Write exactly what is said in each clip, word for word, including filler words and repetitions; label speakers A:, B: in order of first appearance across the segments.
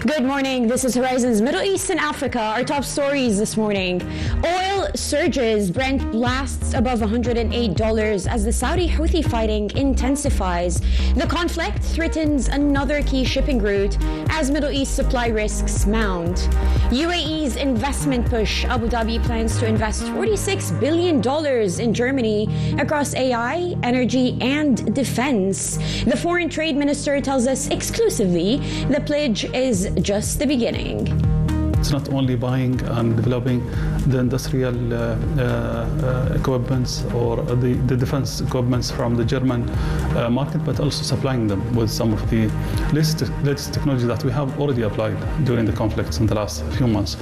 A: Good morning. This is Horizon's Middle East and Africa. Our top stories this morning. Oil surges. Brent blasts above one hundred eight dollars as the Saudi Houthi fighting intensifies. The conflict threatens another key shipping route as Middle East supply risks mount. U A E's investment push. Abu Dhabi plans to invest forty-six billion dollars in Germany across A I, energy, and defense. The foreign trade minister tells us exclusively the pledge is just the beginning.
B: It's not only buying and developing the industrial uh, uh, equipments or the, the defense equipments from the German uh, market, but also supplying them with some of the latest, latest technology that we have already applied during the conflicts in the last few months.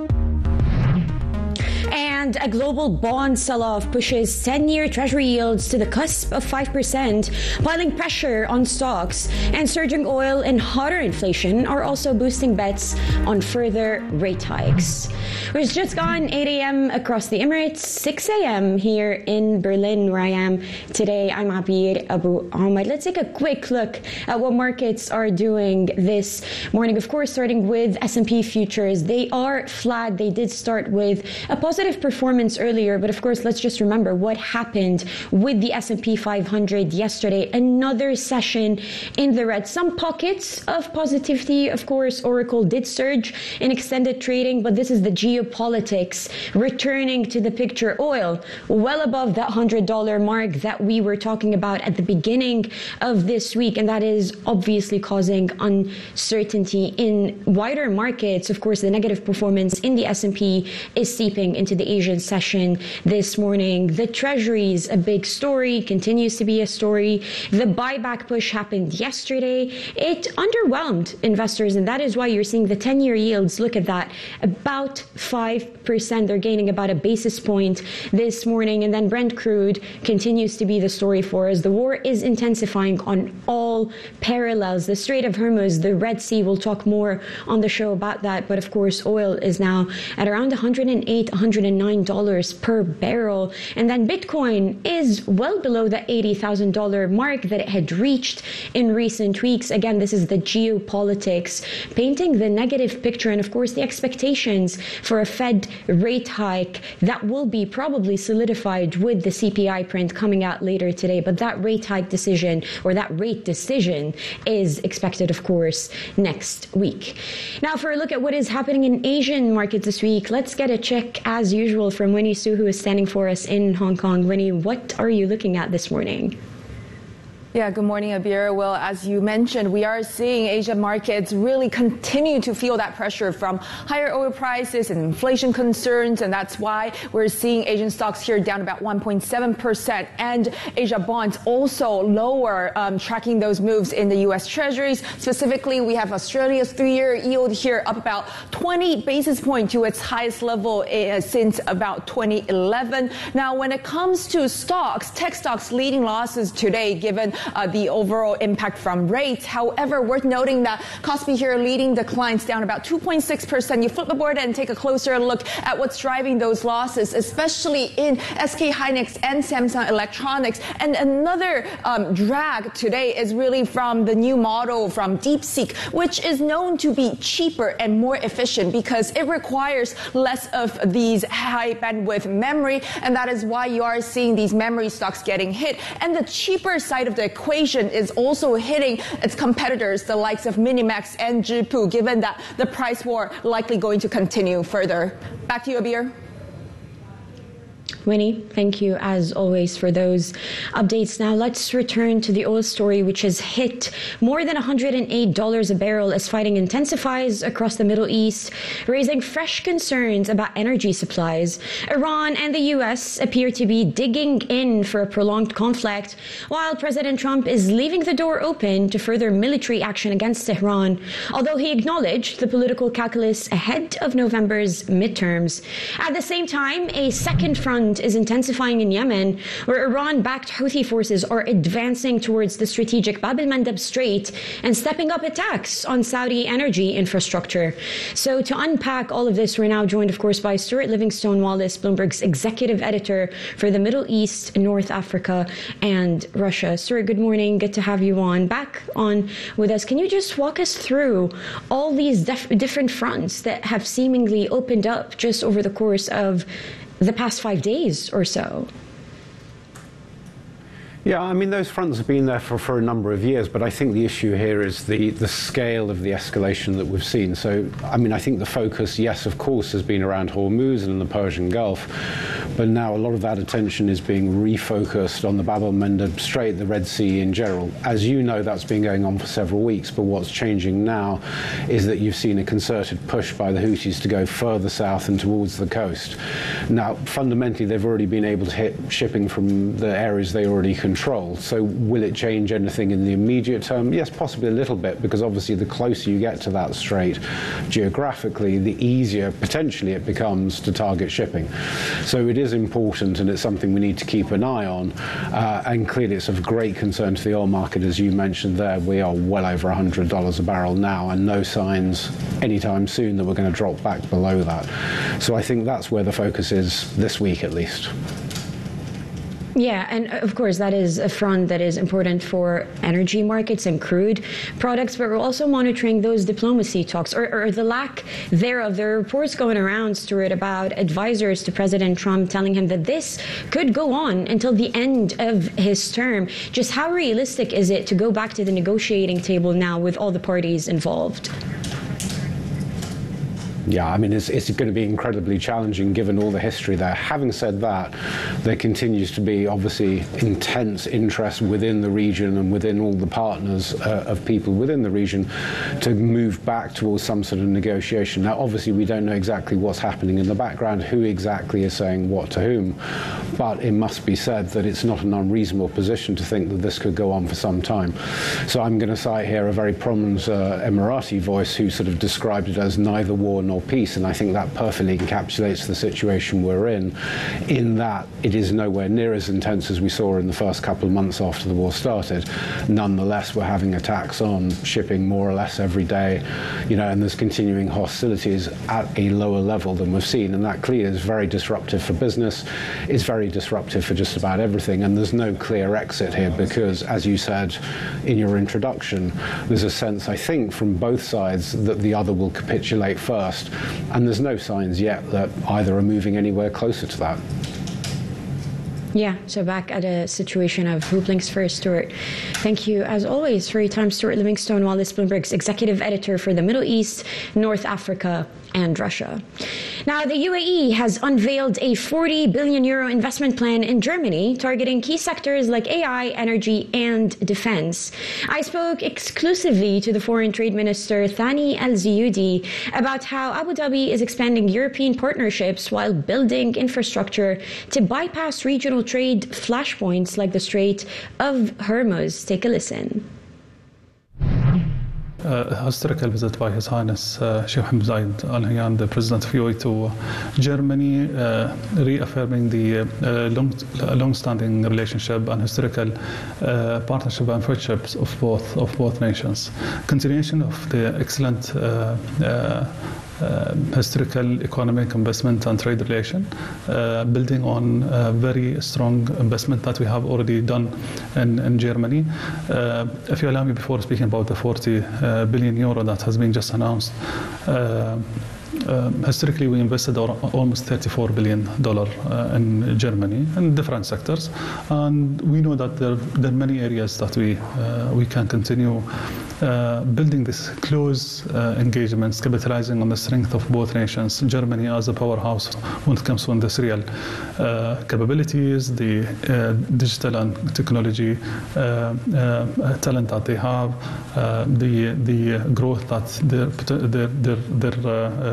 A: And a global bond sell-off pushes ten-year Treasury yields to the cusp of five percent, piling pressure on stocks. And surging oil and hotter inflation are also boosting bets on further rate hikes. It's just gone eight a.m. across the Emirates, six a.m. here in Berlin, where I am today. I'm Abir Abu Ahmed. Let's take a quick look at what markets are doing this morning. Of course, starting with S and P futures. They are flat. They did start with a positive performance performance earlier, but of course, let's just remember what happened with the S and P five hundred yesterday. Another session in the red. Some pockets of positivity, of course. Oracle did surge in extended trading, but this is the geopolitics returning to the picture. Oil well above that one hundred dollar mark that we were talking about at the beginning of this week, and that is obviously causing uncertainty in wider markets. Of course, the negative performance in the S and P is seeping into the Asian session this morning. The Treasuries, a big story, continues to be a story. The buyback push happened yesterday. It underwhelmed investors, and that is why you're seeing the ten-year yields, look at that, about five percent. They're gaining about a basis point this morning. And then Brent crude continues to be the story for us. The war is intensifying on all parallels. The Strait of Hormuz, the Red Sea, we'll talk more on the show about that. But of course, oil is now at around one hundred eight, one hundred nine dollars per barrel. And then Bitcoin is well below the eighty thousand dollar mark that it had reached in recent weeks. Again, this is the geopolitics painting the negative picture, and of course the expectations for a Fed rate hike that will be probably solidified with the C P I print coming out later today. But that rate hike decision, or that rate decision, is expected, of course, next week. Now, for a look at what is happening in Asian markets this week, let's get a check as usual from Winnie Su, who is standing for us in Hong Kong. Winnie, what are you looking at this morning?
C: Yeah, good morning, Abir. Well, as you mentioned, we are seeing Asian markets really continue to feel that pressure from higher oil prices and inflation concerns, and that's why we're seeing Asian stocks here down about one point seven percent, and Asia bonds also lower, um, tracking those moves in the U S Treasuries. Specifically, we have Australia's three-year yield here up about twenty basis points to its highest level uh, since about twenty eleven. Now, when it comes to stocks, tech stocks leading losses today, given Uh, the overall impact from rates. However, worth noting that Kospi here leading declines down about two point six percent. You flip the board and take a closer look at what's driving those losses, especially in S K Hynix and Samsung Electronics. And another um, drag today is really from the new model from DeepSeek, which is known to be cheaper and more efficient because it requires less of these high bandwidth memory, and that is why you are seeing these memory stocks getting hit. And the cheaper side of the equation is also hitting its competitors, the likes of Minimax and Zhipu, given that the price war likely going to continue further. Back to you, Abir.
A: Winnie, thank you as always for those updates. Now let's return to the oil story, which has hit more than one hundred eight dollars a barrel as fighting intensifies across the Middle East, raising fresh concerns about energy supplies. Iran and the U S appear to be digging in for a prolonged conflict, while President Trump is leaving the door open to further military action against Tehran, although he acknowledged the political calculus ahead of November's midterms. At the same time, a second front front is intensifying in Yemen, where Iran-backed Houthi forces are advancing towards the strategic Bab el-Mandeb Strait and stepping up attacks on Saudi energy infrastructure. So to unpack all of this, we're now joined, of course, by Stuart Livingstone Wallace, Bloomberg's executive editor for the Middle East, North Africa, and Russia. Stuart, good morning. Good to have you on. Back on with us. Can you just walk us through all these def- different fronts that have seemingly opened up just over the course of the past five days or so?
D: Yeah, I mean, those fronts have been there for, for a number of years, but I think the issue here is the, the scale of the escalation that we've seen. So, I mean, I think the focus, yes, of course, has been around Hormuz and the Persian Gulf, but now a lot of that attention is being refocused on the Bab el-Mandeb Strait, the Red Sea in general. As you know, that's been going on for several weeks, but what's changing now is that you've seen a concerted push by the Houthis to go further south and towards the coast. Now, fundamentally, they've already been able to hit shipping from the areas they already control. So will it change anything in the immediate term? Yes, possibly a little bit, because obviously the closer you get to that strait geographically, the easier potentially it becomes to target shipping. So it is important, and it's something we need to keep an eye on. Uh, and clearly it's of great concern to the oil market, as you mentioned there. We are well over one hundred dollars a barrel now, and no signs anytime soon that we're going to drop back below that. So I think that's where the focus is this week at least.
A: Yeah, and of course that is a front that is important for energy markets and crude products, but we're also monitoring those diplomacy talks, or, or the lack thereof. There are reports going around, Stuart, about advisors to President Trump telling him that this could go on until the end of his term. Just how realistic is it to go back to the negotiating table now with all the parties involved?
D: Yeah, I mean, it's, it's going to be incredibly challenging given all the history there. Having said that, there continues to be obviously intense interest within the region and within all the partners uh, of people within the region to move back towards some sort of negotiation. Now, obviously, we don't know exactly what's happening in the background, who exactly is saying what to whom, but it must be said that it's not an unreasonable position to think that this could go on for some time. So I'm going to cite here a very prominent uh, Emirati voice who sort of described it as neither war nor peace, and I think that perfectly encapsulates the situation we're in, in that it is nowhere near as intense as we saw in the first couple of months after the war started. Nonetheless, we're having attacks on shipping more or less every day, you know, and there's continuing hostilities at a lower level than we've seen, and that clearly is very disruptive for business, is very disruptive for just about everything, and there's no clear exit here because, as you said in your introduction, there's a sense, I think, from both sides that the other will capitulate first. And there's no signs yet that either are moving anywhere closer to that.
A: Yeah, so back at a situation of who blinks first, Stuart. Thank you, as always, for your time, Stuart Livingstone Wallace, Bloomberg's executive editor for the Middle East, North Africa, and Russia. Now, the U A E has unveiled a forty billion euro investment plan in Germany, targeting key sectors like A I, energy, and defense. I spoke exclusively to the Foreign Trade Minister, Thani Al-Ziyudi, about how Abu Dhabi is expanding European partnerships while building infrastructure to bypass regional trade flashpoints like the Strait of Hormuz. Take a listen.
B: Uh, historical visit by His Highness uh, Sheikh Mohammed Zayed Al Nahyan, the President of U A E, to Germany, uh, reaffirming the uh, long, long-standing relationship and historical uh, partnership and friendships of both of both nations. Continuation of the excellent uh, uh, Uh, historical economic investment and trade relation, uh, building on a very strong investment that we have already done in, in Germany. Uh, if you allow me, before speaking about the forty uh, billion euro that has been just announced, uh, Uh, historically, we invested almost thirty-four billion dollars uh, in Germany in different sectors, and we know that there, there are many areas that we uh, we can continue uh, building this close uh, engagements, capitalizing on the strength of both nations. Germany as a powerhouse when it comes to industrial uh, capabilities, the uh, digital and technology uh, uh, talent that they have, uh, the the growth that their their their, their uh,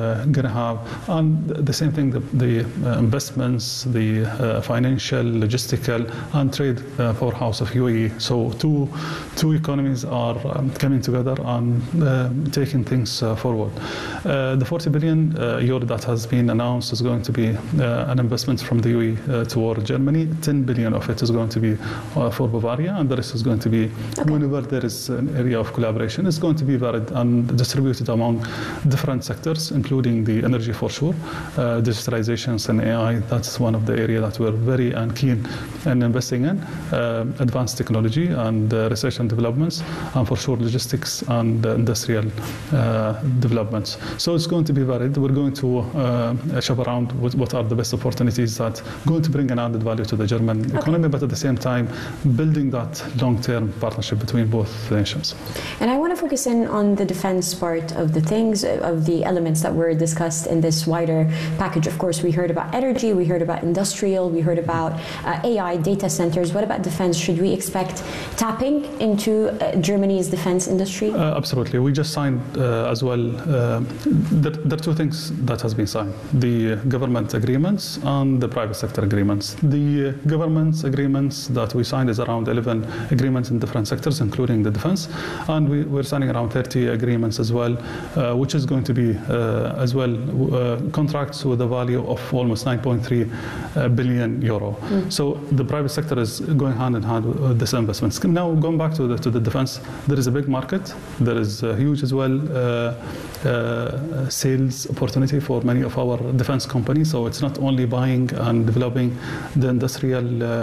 B: going to have, and the same thing, the, the uh, investments, the uh, financial, logistical, and trade uh, powerhouse of U A E. So two, two economies are um, coming together and uh, taking things uh, forward. Uh, the forty billion uh, euro that has been announced is going to be uh, an investment from the U A E uh, toward Germany. ten billion of it is going to be uh, for Bavaria, and the rest is going to be, okay, whenever there is an area of collaboration, it's going to be varied and distributed among different sectors, including the energy for sure, uh, digitalizations and A I. That's one of the areas that we're very and keen in investing in, uh, advanced technology and uh, research and developments, and for sure logistics and uh, industrial uh, developments. So it's going to be varied. We're going to uh, shop around with what are the best opportunities that are going to bring an added value to the German okay. economy, but at the same time building that long-term partnership between both nations.
A: And I want to focus in on the defense part of the things, of the elements that were discussed in this wider package. Of course, we heard about energy, we heard about industrial, we heard about uh, A I, data centers. What about defense? Should we expect tapping into uh, Germany's defense industry?
B: Uh, absolutely. We just signed uh, as well. Uh, there, there are two things that has been signed: the government agreements and the private sector agreements. The uh, government agreements that we signed is around eleven agreements in different sectors, including the defense, and we, we're signing around thirty agreements as well, uh, which is going to be uh, as well uh, contracts with a value of almost nine point three uh, billion euro. Mm. So the private sector is going hand in hand with this investment. Now going back to the, to the defense, there is a big market. There is a huge as well uh, uh, sales opportunity for many of our defense companies. So it's not only buying and developing the industrial uh,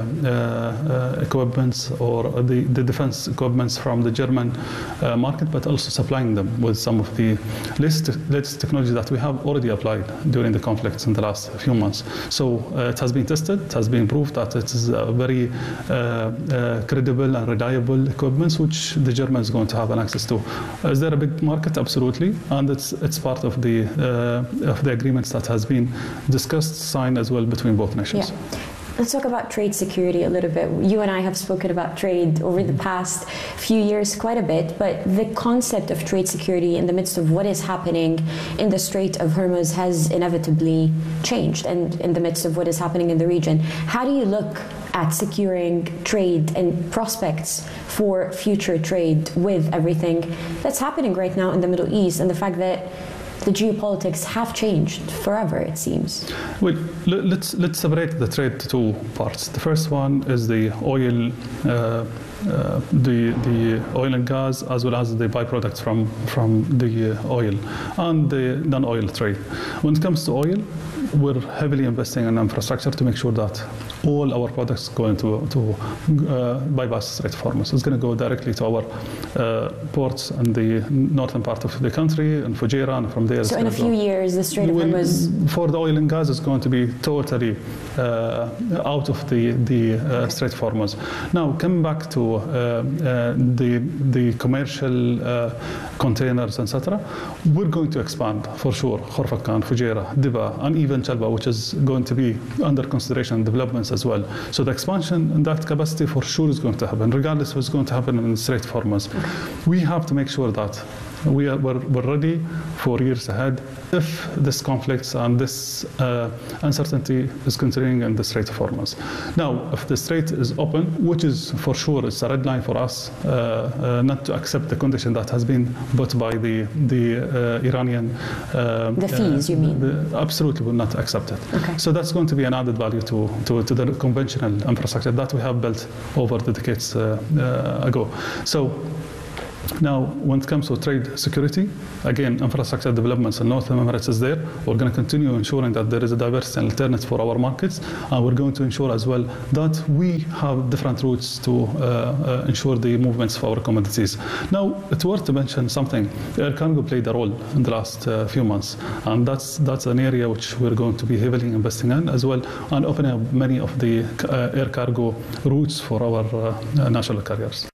B: uh, equipments or the, the defense equipments from the German uh, market, but also supplying them with some of the latest, latest technology that we have already applied during the conflicts in the last few months. So uh, it has been tested, it has been proved that it is a very uh, uh, credible and reliable equipment which the Germans are going to have an access to. Is there a big market? Absolutely, and it's it's part of the uh, of the agreements that has been discussed, signed as well between both nations.
A: Yeah. Let's talk about trade security a little bit. You and I have spoken about trade over the past few years quite a bit, but the concept of trade security in the midst of what is happening in the Strait of Hormuz has inevitably changed, and in the midst of what is happening in the region. How do you look at securing trade and prospects for future trade with everything that's happening right now in the Middle East and the fact that the geopolitics have changed forever, it seems?
B: Well, let's let's separate the trade to two parts. The first one is the oil, uh, uh, the the oil and gas, as well as the byproducts from from the oil, and the non-oil trade. When it comes to oil, we're heavily investing in infrastructure to make sure that all our products go into to uh, bypass Strait of Hormuz. It's going to go directly to our uh, ports in the northern part of the country, in Fujairah, and from there.
A: So in a few go. years, the Strait of Hormuz,
B: for the oil and gas, is going to be totally uh, out of the the uh, Strait of Hormuz. Now, coming back to uh, uh, the the commercial uh, containers, et cetera, we're going to expand for sure. Khorfakan, Fujairah, Diba, and even Chalba, which is going to be under consideration and developments as well. So the expansion in that capacity for sure is going to happen, regardless of what's going to happen in the Strait of Hormuz. Okay. We have to make sure that we are we're, we're ready for years ahead if this conflicts and this uh, uncertainty is continuing in the Strait of Hormuz. Now, if the strait is open, which is for sure it's a red line for us, uh, uh, not to accept the condition that has been put by the the uh, Iranian. Uh,
A: the fees, uh, you mean?
B: The, absolutely, will not accept it.
A: Okay.
B: So that's going to be an added value to to, to the conventional infrastructure that we have built over the decades uh, uh, ago. So. Now, when it comes to trade security, again, infrastructure developments in Northern Emirates is there. We're going to continue ensuring that there is a diverse and alternative for our markets, and we're going to ensure as well that we have different routes to uh, uh, ensure the movements for our commodities. Now, it's worth to mention something. Air cargo played a role in the last uh, few months, and that's that's an area which we're going to be heavily investing in as well, and opening up many of the uh, air cargo routes for our uh, national carriers.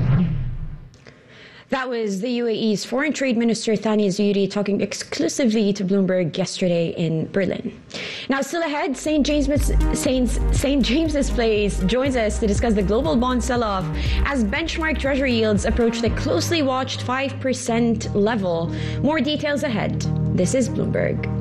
A: That was the U A E's Foreign Trade Minister Thani Zuyuri talking exclusively to Bloomberg yesterday in Berlin. Now, still ahead, Saint James's, Saint, Saint James's Place joins us to discuss the global bond sell-off as benchmark treasury yields approach the closely watched five percent level. More details ahead. This is Bloomberg.